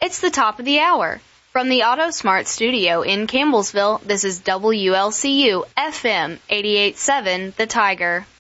It's the top of the hour. From the AutoSmart studio in Campbellsville, this is WLCU FM 88.7 The Tiger.